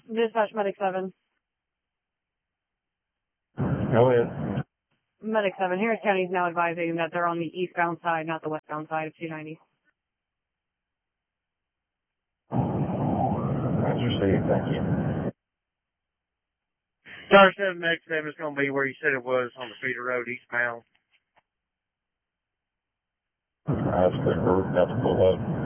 Dispatch Medic 7. Go ahead. Medic 7. Harris County is now advising that they're on the eastbound side, not the westbound side of 290. That's received. Thank you. Star 7 Medic 7 is going to be where you said it was on the feeder road eastbound. That's clear. We're about to pull up.